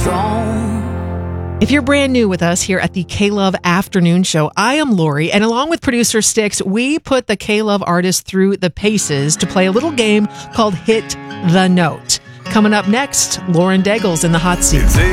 strong. If you're brand new with us here at the K-Love Afternoon Show, I am Lori, and along with producer Styx, we put the K-Love artists through the paces to play a little game called Hit the Note. Coming up next, Lauren Daigle's in the hot seat.